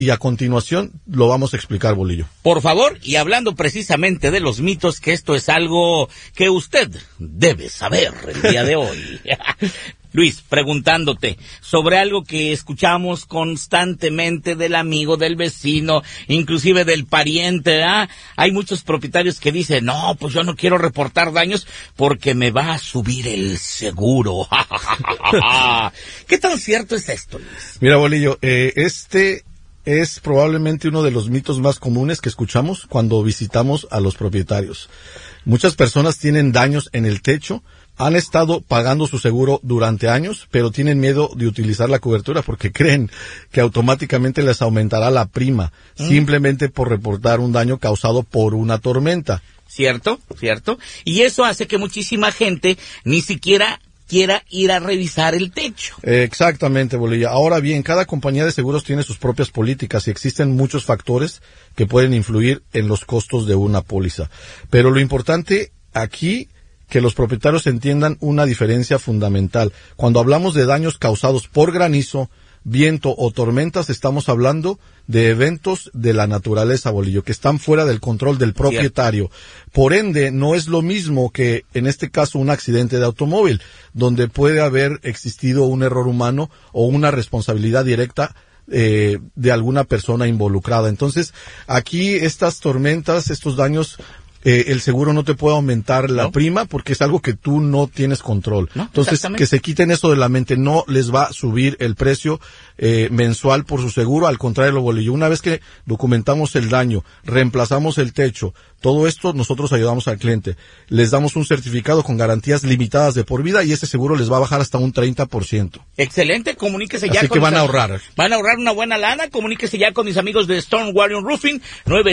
y a continuación lo vamos a explicar, Bolillo. Por favor, y hablando precisamente de los mitos, que esto es algo que usted debe saber el día de hoy. Luis, preguntándote sobre algo que escuchamos constantemente del amigo, del vecino, inclusive del pariente, ¿verdad? Hay muchos propietarios que dicen, no, pues yo no quiero reportar daños porque me va a subir el seguro. ¿Qué tan cierto es esto, Luis? Mira, Bolillo, este es probablemente uno de los mitos más comunes que escuchamos cuando visitamos a los propietarios. Muchas personas tienen daños en el techo, han estado pagando su seguro durante años, pero tienen miedo de utilizar la cobertura porque creen que automáticamente les aumentará la prima, simplemente por reportar un daño causado por una tormenta. ¿Cierto? Y eso hace que muchísima gente ni siquiera quiera ir a revisar el techo. Exactamente, Bolilla. Ahora bien, cada compañía de seguros tiene sus propias políticas y existen muchos factores que pueden influir en los costos de una póliza. Pero lo importante aquí, que los propietarios entiendan una diferencia fundamental. Cuando hablamos de daños causados por granizo, viento o tormentas, estamos hablando de eventos de la naturaleza, Bolillo, que están fuera del control del propietario. Cierto. Por ende, no es lo mismo que, en este caso, un accidente de automóvil, donde puede haber existido un error humano o una responsabilidad directa de alguna persona involucrada. Entonces, aquí estas tormentas, estos daños, el seguro no te puede aumentar la prima porque es algo que tú no tienes control. Entonces, que se quiten eso de la mente, no les va a subir el precio mensual por su seguro, al contrario, Bolillo. Una vez que documentamos el daño, reemplazamos el techo, todo esto nosotros ayudamos al cliente. Les damos un certificado con garantías limitadas de por vida y ese seguro les va a bajar hasta un 30%. Excelente, comuníquese ya. Así que van a ahorrar. Van a ahorrar una buena lana, comuníquese ya con mis amigos de Stone Warrior Roofing,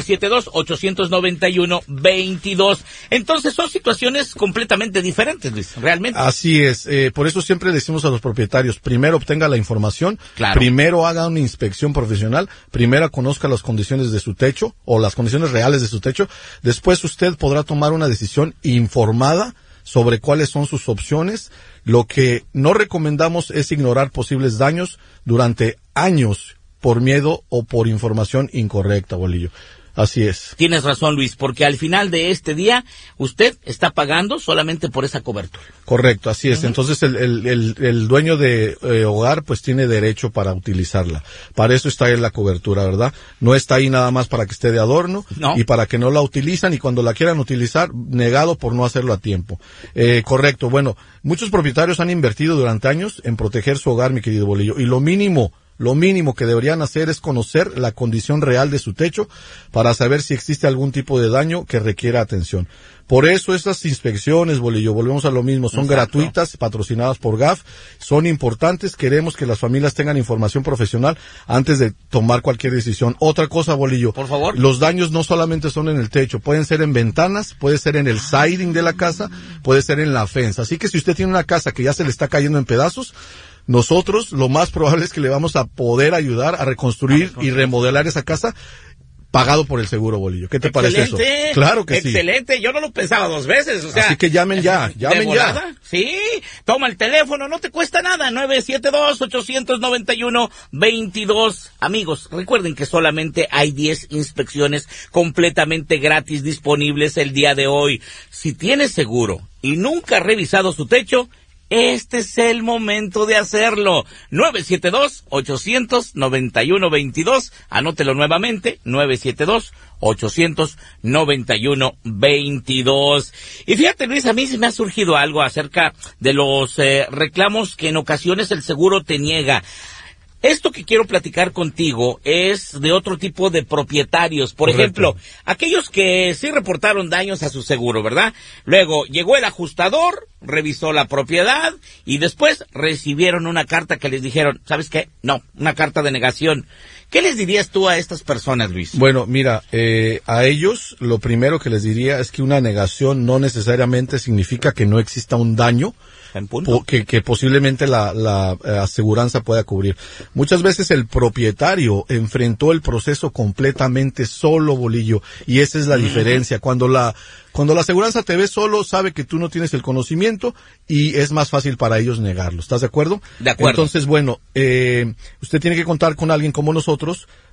972-891-22. Entonces son situaciones completamente diferentes, Luis, realmente. Así es, por eso siempre decimos a los propietarios, primero obtenga la información, claro. Primero haga una inspección profesional, primero conozca las condiciones de su techo o las condiciones reales de su techo, después usted podrá tomar una decisión informada sobre cuáles son sus opciones. Lo que no recomendamos es ignorar posibles daños durante años por miedo o por información incorrecta, Bolillo. Así es. Tienes razón, Luis, porque al final de este día usted está pagando solamente por esa cobertura. Correcto, así es. Entonces el dueño de hogar pues tiene derecho para utilizarla. Para eso está ahí la cobertura, ¿verdad? No está ahí nada más para que esté de adorno y para que no la utilizan y cuando la quieran utilizar, negado por no hacerlo a tiempo. Correcto, bueno, muchos propietarios han invertido durante años en proteger su hogar, mi querido Bolillo, y lo mínimo que deberían hacer es conocer la condición real de su techo para saber si existe algún tipo de daño que requiera atención. Por eso estas inspecciones, Bolillo, volvemos a lo mismo, son gratuitas, patrocinadas por GAF, son importantes, queremos que las familias tengan información profesional antes de tomar cualquier decisión. Otra cosa, Bolillo, por favor. Los daños no solamente son en el techo, pueden ser en ventanas, puede ser en el siding de la casa, puede ser en la fence. Así que si usted tiene una casa que ya se le está cayendo en pedazos, nosotros lo más probable es que le vamos a poder ayudar a reconstruir y remodelar esa casa pagado por el seguro, Bolillo. ¿Qué te parece eso? Claro que sí. Excelente, yo no lo pensaba dos veces, o sea. Así que llamen ya. Sí, toma el teléfono, no te cuesta nada, 972-891-22. Amigos, recuerden que solamente hay 10 inspecciones completamente gratis disponibles el día de hoy. Si tienes seguro y nunca has revisado su techo, este es el momento de hacerlo. 972-891-22. Anótelo nuevamente. 972-891-22. Y fíjate, Luis, a mí se me ha surgido algo acerca de los reclamos que en ocasiones el seguro te niega. Esto que quiero platicar contigo es de otro tipo de propietarios. Por ejemplo, aquellos que sí reportaron daños a su seguro, ¿verdad? Luego llegó el ajustador, revisó la propiedad y después recibieron una carta que les dijeron, ¿sabes qué? No, una carta de negación. ¿Qué les dirías tú a estas personas, Luis? Bueno, mira, a ellos lo primero que les diría es que una negación no necesariamente significa que no exista un daño que posiblemente la aseguranza pueda cubrir. Muchas veces el propietario enfrentó el proceso completamente solo, Bolillo, y esa es la diferencia. Cuando la aseguranza te ve solo, sabe que tú no tienes el conocimiento y es más fácil para ellos negarlo. ¿Estás de acuerdo? De acuerdo. Entonces, bueno, usted tiene que contar con alguien como nosotros